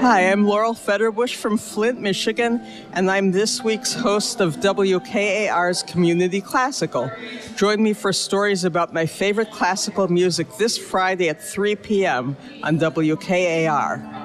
Hi, I'm Laurel Federbush from Flint, Michigan, and I'm this week's host of WKAR's Community Classical. Join me for stories about my favorite classical music this Friday at 3 p.m. on WKAR.